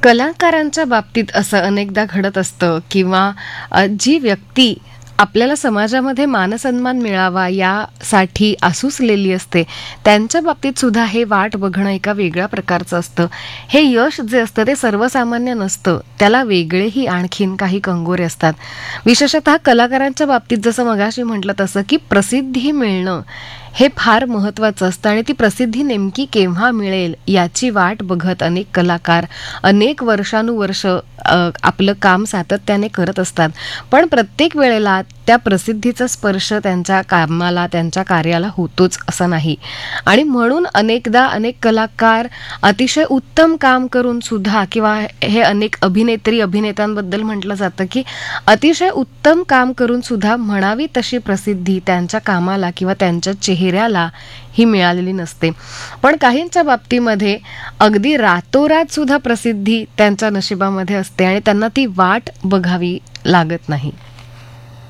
कलाकारांच्या बाबतीत असं अनेकदा घडत असतं किंवा जी व्यक्ती आपल्याला समाजामध्ये मानसन्मान मिळावा यासाठी आसूसलेली असते, त्यांच्या बाबतीत सुद्धा हे वाट बघणं एका वेगळ्या प्रकारचं असतं. हे यश जे असतं ते सर्वसामान्य नसतं, त्याला वेगळेही आणखीन काही कंगोरे असतात. विशेषतः कलाकारांच्या बाबतीत जसं मगाशी म्हटलं तसं की प्रसिद्धी मिळणं हे फार महत्त्वाचं असतं आणि ती प्रसिद्धी नेमकी केव्हा मिळेल याची वाट बघत अनेक कलाकार अनेक वर्षानुवर्ष आपलं काम सातत्याने करत असतात. पण प्रत्येक वेळेला त्या प्रसिद्धीचा स्पर्श त्यांच्या कामाला, त्यांच्या कार्याला होतोच असं नाही. आणि म्हणून अनेकदा अनेक कलाकार अतिशय उत्तम काम करून सुद्धा, किंवा हे अनेक अभिनेत्री अभिनेत्यांबद्दल म्हटलं जातं की अतिशय उत्तम काम करून सुद्धा म्हणावी तशी प्रसिद्धी त्यांच्या कामाला किंवा त्यांच्या चेहऱ्याला ही मिळालेली नसते. पण काहींच्या बाबतीमध्ये अगदी रातोरात सुद्धा प्रसिद्धी त्यांच्या नशिबामध्ये असते आणि त्यांना ती वाट बघावी लागत नाही.